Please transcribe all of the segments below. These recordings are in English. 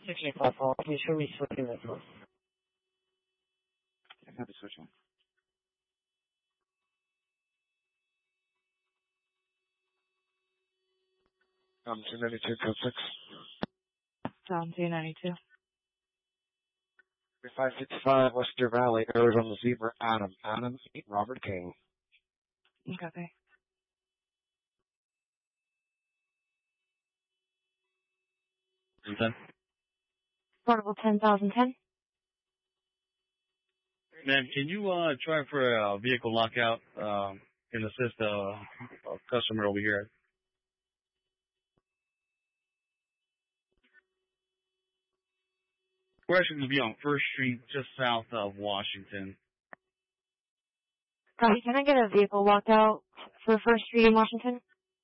65 call. Please show me switching this one. I have to switch one. 292, code 6. Tom 292. 565 West Deer Valley, Arizona Zebra, Adam. Adam, Robert King. Copy. Portable 10,010. Man, can you try for a vehicle lockout and assist a customer over here? We're actually going to be on First Street, just south of Washington. Copy. Can I get a vehicle locked out for First Street in Washington?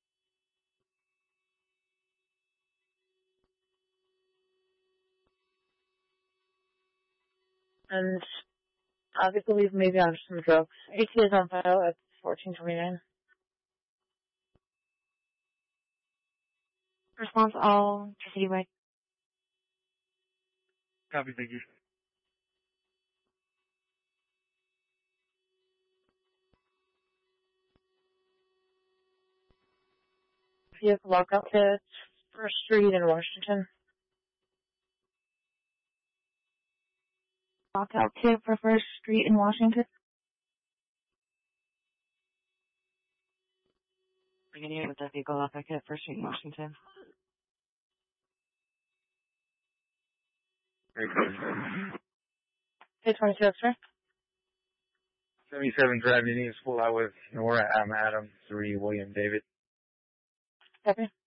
And I believe maybe I have some drugs. AT is on file at 1429. Response all to citywide. Copy, thank you. Vehicle lockout to First Street in Washington. Lockout tip for First Street in Washington. Beginning with the vehicle lockout at First Street in Washington. Very good. 822, sir. 77 driving East, full out with Nora. I'm Adam, 3 William David. Copy.